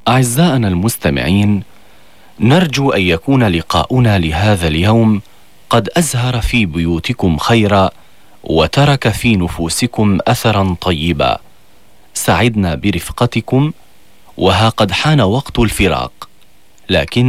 أعزائنا المستمعين، نرجو أن يكون لقاؤنا لهذا اليوم قد أزهر في بيوتكم خيرا وترك في نفوسكم أثرا طيبا. سعدنا برفقتكم، وها قد حان وقت الفراق، لكن